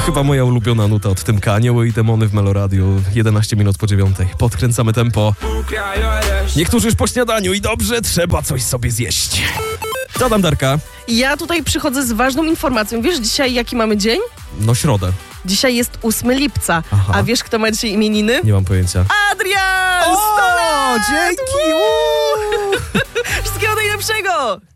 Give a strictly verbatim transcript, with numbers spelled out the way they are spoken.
chyba moja ulubiona nuta od Tymka. Anioły i demony w Meloradiu. jedenaście minut po dziewiątej. Podkręcamy tempo. Niektórzy już po śniadaniu i dobrze, trzeba coś sobie zjeść. Co tam, Darka? Ja tutaj przychodzę z ważną informacją. Wiesz dzisiaj jaki mamy dzień? No środę. Dzisiaj jest ósmego lipca. Aha. A wiesz kto ma dzisiaj imieniny? Nie mam pojęcia. Adrian! O, sto lat! dzięki! Wszystkiego najlepszego!